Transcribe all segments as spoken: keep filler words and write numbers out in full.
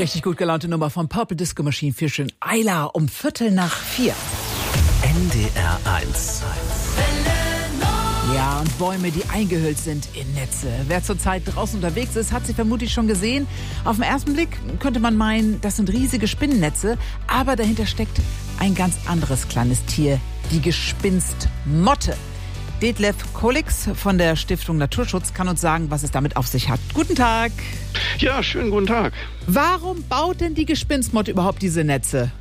Richtig gut gelaunte Nummer von Purple Disco Machine für schön Ayla um Viertel nach vier. N D R eins. Ja, und Bäume, die eingehüllt sind in Netze. Wer zurzeit draußen unterwegs ist, hat sie vermutlich schon gesehen. Auf den ersten Blick könnte man meinen, das sind riesige Spinnennetze. Aber dahinter steckt ein ganz anderes kleines Tier, die Gespinstmotte. Detlef Kolix von der Stiftung Naturschutz kann uns sagen, was es damit auf sich hat. Guten Tag. Ja, schönen guten Tag. Warum baut denn die Gespinstmotte überhaupt diese Netze?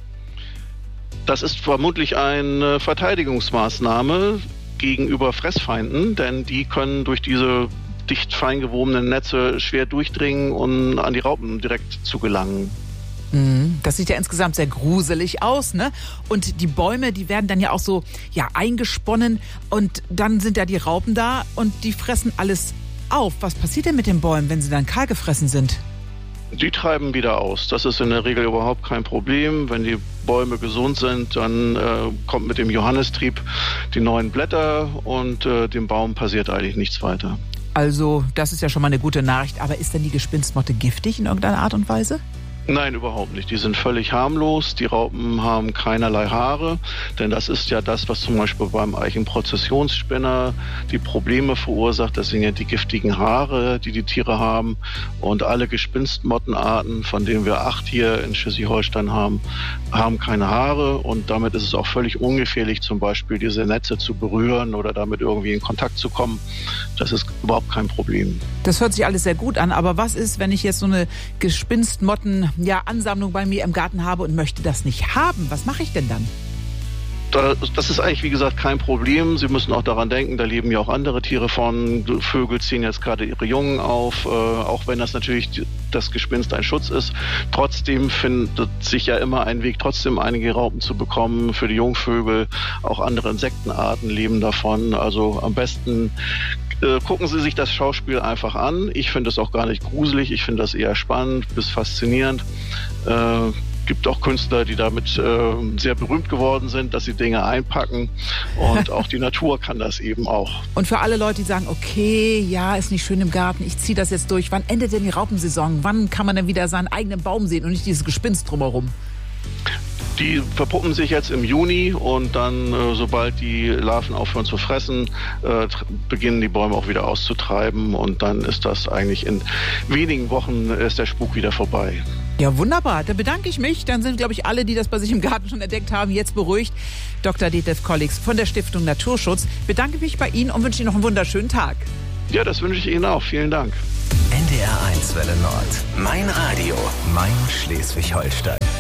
Das ist vermutlich eine Verteidigungsmaßnahme gegenüber Fressfeinden, denn die können durch diese dicht feingewobenen Netze schwer durchdringen und an die Raupen direkt zu gelangen. Das sieht ja insgesamt sehr gruselig aus, ne? Und die Bäume, die werden dann ja auch so ja, eingesponnen und dann sind ja die Raupen da und die fressen alles auf. Was passiert denn mit den Bäumen, wenn sie dann kahl gefressen sind? Die treiben wieder aus. Das ist in der Regel überhaupt kein Problem. Wenn die Bäume gesund sind, dann äh, kommt mit dem Johannistrieb die neuen Blätter und äh, dem Baum passiert eigentlich nichts weiter. Also, das ist ja schon mal eine gute Nachricht. Aber ist denn die Gespinstmotte giftig in irgendeiner Art und Weise? Nein, überhaupt nicht. Die sind völlig harmlos. Die Raupen haben keinerlei Haare, denn das ist ja das, was zum Beispiel beim Eichenprozessionsspinner die Probleme verursacht. Das sind ja die giftigen Haare, die die Tiere haben. Und alle Gespinstmottenarten, von denen wir acht hier in Schleswig-Holstein haben, haben keine Haare. Und damit ist es auch völlig ungefährlich, zum Beispiel diese Netze zu berühren oder damit irgendwie in Kontakt zu kommen. Das ist überhaupt kein Problem. Das hört sich alles sehr gut an. Aber was ist, wenn ich jetzt so eine Gespinstmotten ja, Ansammlung bei mir im Garten habe und möchte das nicht haben? Was mache ich denn dann? Das ist eigentlich, wie gesagt, kein Problem. Sie müssen auch daran denken, da leben ja auch andere Tiere von. Vögel ziehen jetzt gerade ihre Jungen auf, äh, auch wenn das natürlich das Gespinst ein Schutz ist. Trotzdem findet sich ja immer ein Weg, trotzdem einige Raupen zu bekommen für die Jungvögel. Auch andere Insektenarten leben davon. Also am besten äh, gucken Sie sich das Schauspiel einfach an. Ich finde es auch gar nicht gruselig. Ich finde das eher spannend bis faszinierend. Äh, gibt auch Künstler, die damit äh, sehr berühmt geworden sind, dass sie Dinge einpacken. Und auch die Natur kann das eben auch. Und für alle Leute, die sagen, okay, ja, ist nicht schön im Garten, ich ziehe das jetzt durch. Wann endet denn die Raupensaison? Wann kann man denn wieder seinen eigenen Baum sehen und nicht dieses Gespinst drumherum? Die verpuppen sich jetzt im Juni und dann, äh, sobald die Larven aufhören zu fressen, äh, beginnen die Bäume auch wieder auszutreiben. Und dann ist das eigentlich in wenigen Wochen ist der Spuk wieder vorbei. Ja, wunderbar. Da bedanke ich mich. Dann sind, glaube ich, alle, die das bei sich im Garten schon entdeckt haben, jetzt beruhigt. Doktor Detlef Kolix von der Stiftung Naturschutz. Bedanke mich bei Ihnen und wünsche Ihnen noch einen wunderschönen Tag. Ja, das wünsche ich Ihnen auch. Vielen Dank. N D R eins Welle Nord. Mein Radio. Mein Schleswig-Holstein.